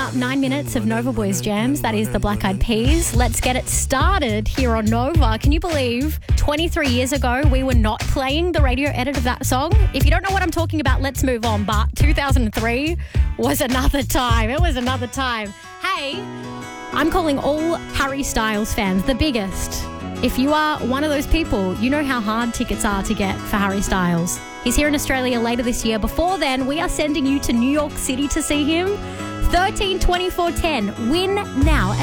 up 9 minutes of Nova Boys Jams. That is the Black Eyed Peas. Let's get it started here on Nova. Can you believe 23 years ago we were not playing the radio edit of that song? If you don't know what I'm talking about, let's move on. But 2003 was another time. It was another time. Hey, I'm calling all Harry Styles fans the biggest. If you are one of those people, you know how hard tickets are to get for Harry Styles. He's here in Australia later this year. Before then, we are sending you to New York City to see him. 13-24-10. Win now.